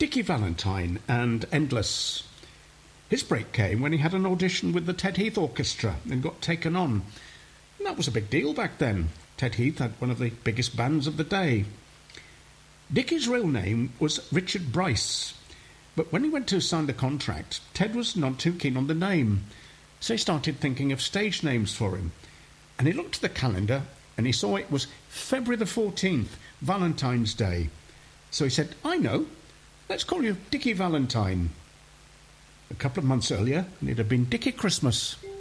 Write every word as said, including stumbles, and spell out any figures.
Dickie Valentine and Endless. His break came when he had an audition with the Ted Heath Orchestra and got taken on. And that was a big deal back then. Ted Heath had one of the biggest bands of the day. Dickie's real name was Richard Bryce, but when he went to sign the contract, Ted was not too keen on the name, so he started thinking of stage names for him. And he looked at the calendar and he saw it was February the fourteenth, Valentine's Day. So he said, I know, let's call you Dickie Valentine. A couple of months earlier, and it had been Dickie Christmas.